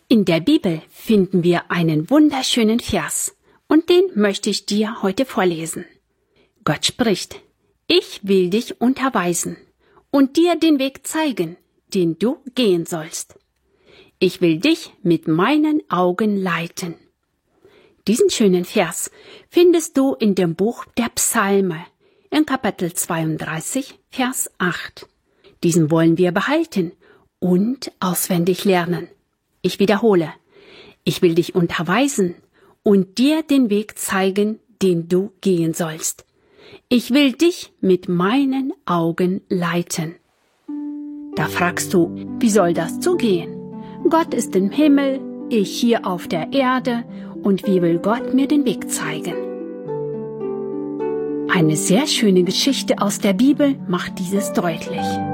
In der Bibel finden wir einen wunderschönen Vers und den möchte ich dir heute vorlesen. Gott spricht: Ich will dich unterweisen und dir den Weg zeigen, den du gehen sollst. Ich will dich mit meinen Augen leiten. Diesen schönen Vers findest du in dem Buch der Psalme, in Kapitel 32, Vers 8. Diesen wollen wir behalten und auswendig lernen. Ich wiederhole: Ich will dich unterweisen und dir den Weg zeigen, den du gehen sollst. Ich will dich mit meinen Augen leiten. Da fragst du, wie soll das zugehen? Gott ist im Himmel, ich hier auf der Erde, und wie will Gott mir den Weg zeigen? Eine sehr schöne Geschichte aus der Bibel macht dieses deutlich.